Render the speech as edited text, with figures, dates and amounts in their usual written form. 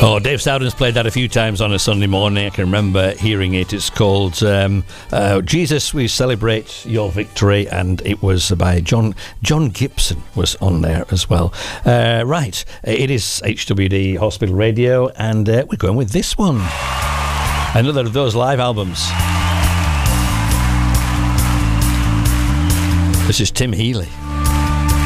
Oh, Dave Stowden's played that a few times on a Sunday morning. I can remember hearing it. It's called Jesus, We Celebrate Your Victory, and it was by John Gibson was on there as well. Right, it is HWD Hospital Radio, and we're going with this one. Another of those live albums. This is Tim Healy.